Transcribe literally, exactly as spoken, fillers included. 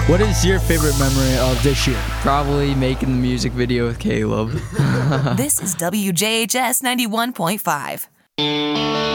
What is your favorite memory of this year? Probably making the music video with Caleb. This is W J H S ninety-one point five.